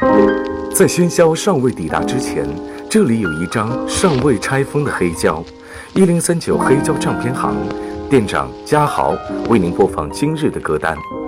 在喧嚣尚未抵达之前，这里有一张尚未拆封的黑胶。1039黑胶唱片行店长嘉豪为您播放今日的歌单。